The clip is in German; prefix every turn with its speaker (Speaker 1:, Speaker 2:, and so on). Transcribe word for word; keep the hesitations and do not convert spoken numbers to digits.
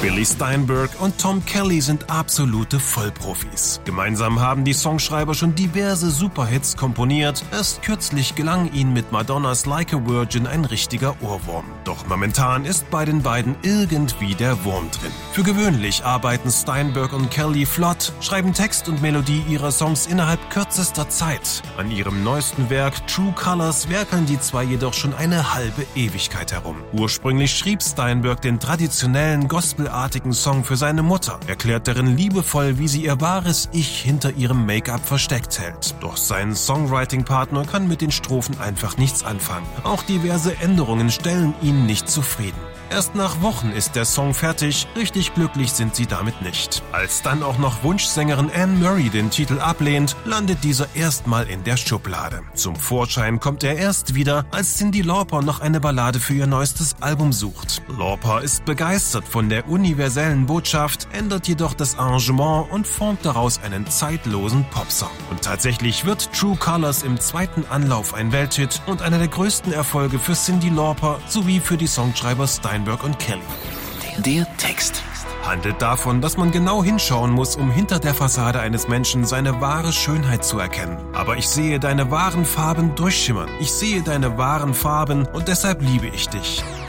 Speaker 1: Billy Steinberg und Tom Kelly sind absolute Vollprofis. Gemeinsam haben die Songschreiber schon diverse Superhits komponiert. Erst kürzlich gelang ihnen mit Madonnas Like a Virgin ein richtiger Ohrwurm. Doch momentan ist bei den beiden irgendwie der Wurm drin. Für gewöhnlich arbeiten Steinberg und Kelly flott, schreiben Text und Melodie ihrer Songs innerhalb kürzester Zeit. An ihrem neuesten Werk True Colors werkeln die zwei jedoch schon eine halbe Ewigkeit herum. Ursprünglich schrieb Steinberg den traditionellen gospelartigen Song für seine Mutter, erklärt darin liebevoll, wie sie ihr wahres Ich hinter ihrem Make-up versteckt hält. Doch sein Songwriting-Partner kann mit den Strophen einfach nichts anfangen. Auch diverse Änderungen stellen ihn nicht zufrieden. Erst nach Wochen ist der Song fertig, richtig glücklich sind sie damit nicht. Als dann auch noch Wunschsängerin Anne Murray den Titel ablehnt, landet dieser erstmal in der Schublade. Zum Vorschein kommt er erst wieder, als Cyndi Lauper noch eine Ballade für ihr neuestes Album sucht. Lauper ist begeistert von der universellen Botschaft, ändert jedoch das Arrangement und formt daraus einen zeitlosen Popsong. Und tatsächlich wird True Colors im zweiten Anlauf ein Welthit und einer der größten Erfolge für Cyndi Lauper sowie für die Songschreiber Steinberg und Kelly.
Speaker 2: Der Text
Speaker 1: handelt davon, dass man genau hinschauen muss, um hinter der Fassade eines Menschen seine wahre Schönheit zu erkennen. Aber ich sehe deine wahren Farben durchschimmern. Ich sehe deine wahren Farben und deshalb liebe ich dich.